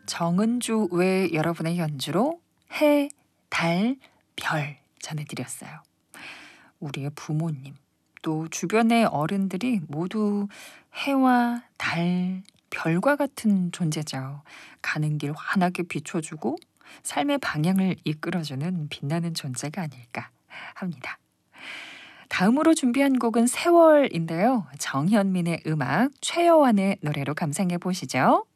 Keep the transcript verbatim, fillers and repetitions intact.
정은주 외 여러분의 연주로 해, 달, 별 전해드렸어요. 우리의 부모님, 또 주변의 어른들이 모두 해와 달, 별과 같은 존재죠. 가는 길 환하게 비춰주고 삶의 방향을 이끌어주는 빛나는 존재가 아닐까 합니다. 다음으로 준비한 곡은 세월인데요. 정현민의 음악, 최여완의 노래로 감상해 보시죠.